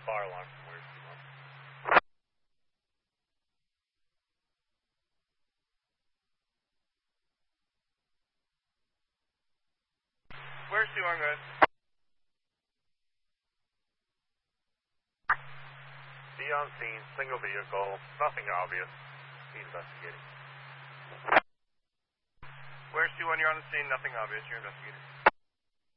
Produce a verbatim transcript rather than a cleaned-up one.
fire alarm from where's two one? Where's two one, guys? Be on scene, single vehicle, nothing obvious. He's investigating. Where's two one? You're on the scene, nothing obvious. You're investigating.